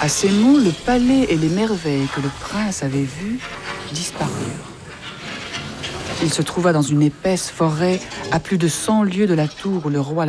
À ces mots, le palais et les merveilles que le prince avait vues disparurent. Il se trouva dans une épaisse forêt à plus de 100 lieues de la tour où le roi